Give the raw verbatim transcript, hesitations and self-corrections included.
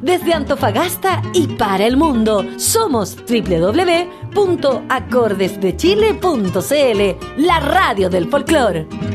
desde Antofagasta y para el mundo. Somos doble u doble u doble u punto acordes de chile punto c l, la radio del folclor.